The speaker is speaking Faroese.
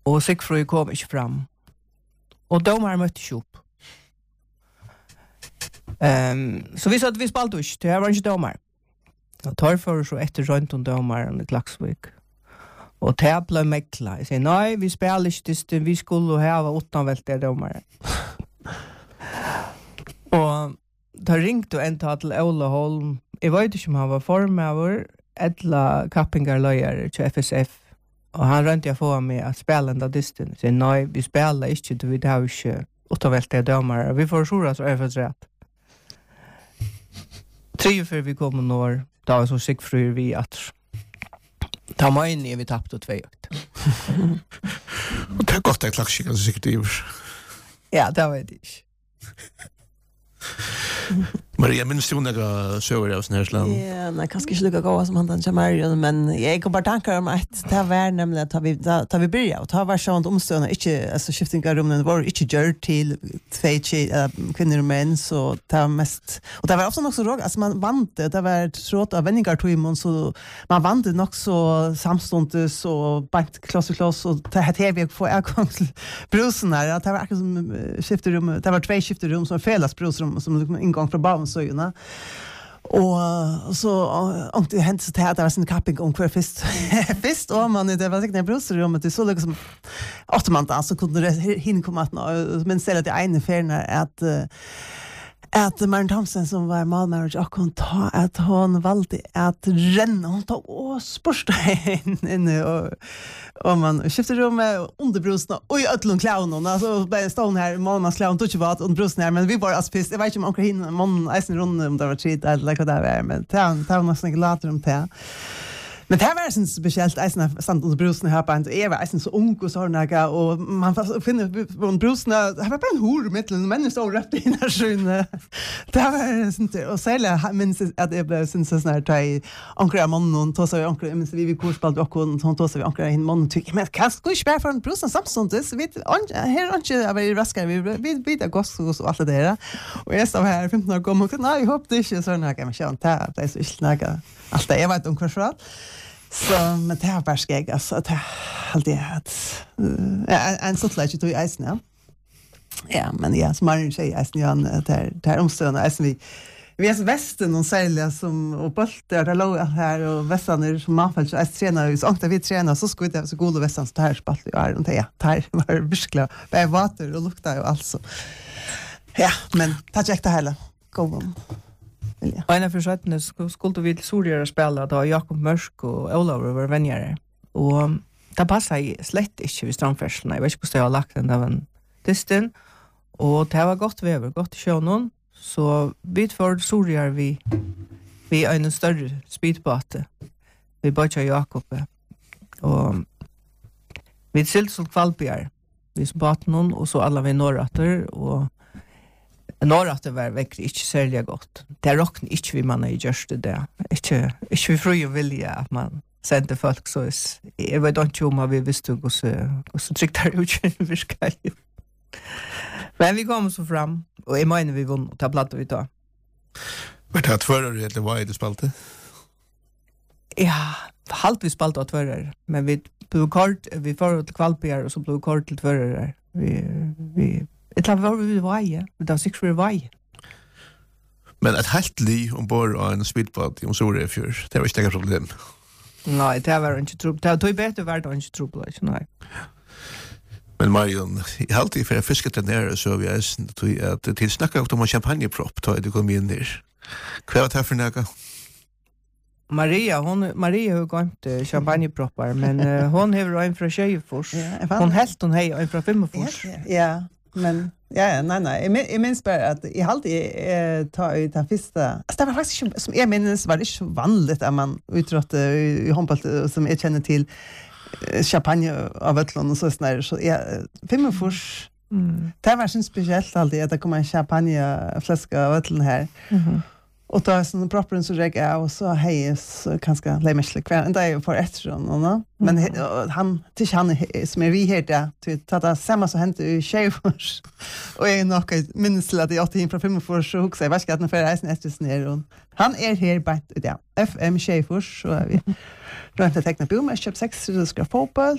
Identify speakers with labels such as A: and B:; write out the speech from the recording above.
A: Og Sigfrid kom ikke fram. Og domaren møtte ikke opp. Så vi sa at vi spalte ikke, det her var ikke domar. Og tar for så etter rundt om domaren i Klaksvik. Og det ble mekla. Jeg sier, nei, vi spiller ikke det, vi skulle ha utenvelt det domaren. Og da ringte en ta til Ola Holm. Jeg vet ikke om han var formøver, eller kappingarløyere til FSF. Og han rønte jeg få med at spille enda distan. Jeg sier, nei, vi spiller ikke, vi har ikke utenvelt det domaren. Vi får sjura så for rett. 3 før vi kom noen år, da var så Sigfrid vi at ta meg inn i vi tappte 2 økt.
B: Og det godt det Klaksvik, sikkert i år.
A: Ja, det var det ikke.
B: Maria, minns du några söver av sån här slag?
C: Ja, nej, kanske inte lika goda som han den Marion, men jag kommer bara tankar om att det var nämligen att vi började och ta var sånt omstående, inte alltså skiftingarrummen var inte gör till 2 kvinnor och män, så det var mest, och det var också nog så råg, alltså man vante, det var tråd av vänningartøymon, så man vante nog så samstundes och bant kloss och det här vi får ägång till brusen här, att det var akkurat som skifterum, det var 2 skifterum som felas brusrum som ingång från barnsøyene. Og så om det hendte seg til at det var sin kapping om hver fyrst og man, det var sikkert en brusrummet, det så liksom 8 man da, så kunne det hinne komme men selv at det ene ferien at Maren Thomsen som var malmanager og hun ta at hun valgte at renne hun ta og spørste inne og man skifter rommet under brusen og i ødlund klaunen altså stod her malmansklaun tog ikke var under brusen her men vi var altså jeg vet ikke om omkring hinne månen eisen runde om det var tid eller hva det var men det var nesten ikke later om det. Men det var sånn spesielt, eisen stand under brusen her på en, og jeg var eisen så ung og sånn, og man finner på brusen, det var bare en hår i midten, men jeg stod rett inn her skjøn. Det var sånn, og særlig minns at jeg ble sånn sånn her, da jeg anker av mannen, tog seg anker, mens vi korspalt og hun tog seg anker av henne mannen, tykker, men hva skal ikke være for en brusen samståndet? Her er ikke jeg var raskere, vi er godt og alt det der. Og jeg stod her 15 år gammel, og nei, jeg håper det ikke, sånn, men kjønn, det er så ikke alt det, jeg vet om hva for alt. Så, men det var bare skjegg, altså, det er alltid en sånn leit ikke tog i eisen, ja. Ja, men ja, som Marin sier i eisen, ja, det er omstående eisen vi er så vesten og særlig som og bolter, det lå her og vestene som mannfall, så jeg trener så ångte vi trener, så skulle det være så gode vestene så det her spalt vi er, og det var virkelig bare vater og lukta jo altså. Ja, men det er ikke det hele. Gå om. Ja.
A: Og en av forsøttene skulle vi til Sorgjøre spille da Jakob Mørsk og Olav var vennjere. Og det passet slett ikke ved strandferselen. Jeg vet ikke hvordan jeg har lagt den av en distan. Og det var godt vever, godt i sjøen. Så vi får Sorgjøre vi er en større speedbåte. Vi bare Jakob. Og vi silt som kvalpjær. Vi båten noen, og så alle vi norrater, og Norrater var virkelig ikke særlig godt. Det råkner ikke vi man i gjørste det. Ikke vi fri og vilje at man sendte folk så. Jeg vet ikke om vi visste hvordan trygt det ut virkelig. Men vi kom så fram, og jeg mener vi vunnet, og det platt vi ta.
B: Var det tvører eller hva det spalte?
A: Ja, halvt vi spalte av tvører, men vi blev kort, vi får til kvalpjær, og så blev vi kort til tvører. Det var vi veie, det var sikkert for veie.
B: Men et helt liv ombord av en speedbåt i Sorgjefjord, det var ikke et problem?
A: Nei, det var ikke trubbel. Det var bedre vært å ikke trubbel, nei.
B: Men Marion, jeg har alltid for jeg fisket den nere, så vi at til snakket om en champagnepropp, da du kom inn der. Hva var det for noe?
A: Maria har gått champagneproppar, men hon har en fra Tjejefors. Hon helt hon hej en fra Fimmefors.
C: Ja, men nej. Jag minns bara att jag alltid tar ut den första. Alltså det var faktiskt inte, som jag minns var det inte så vanligt att man utrott i handboll som jag känner till champagne av Ötland och så snär så Fimmefors. Det var så speciellt alltid att det kom en champagneflaska av Ötland här. Och då sån proppen så jag och så hejs kanske lämmäsligt kvar ända jag får efter honom men han till han som är vi här där till ta samma så hänt i Tjejefors och jag nog minns till att jag åt in från Fimmefors och också jag vet inte för reisen efter snär han är här på FM Tjejefors så är vi då har jag tecknat på mig köpt 6 ska fotboll